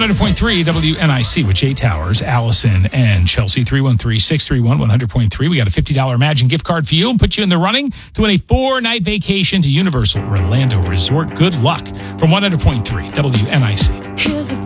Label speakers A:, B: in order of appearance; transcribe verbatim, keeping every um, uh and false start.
A: hundred point three W N I C with Jay Towers, Allison, and Chelsea. three one three, six three one, one hundred point three. We got a fifty dollars Imagine gift card for you and put you in the running to win a four-night vacation to Universal Orlando Resort. Good luck from one hundred point three W N I C.
B: Here's the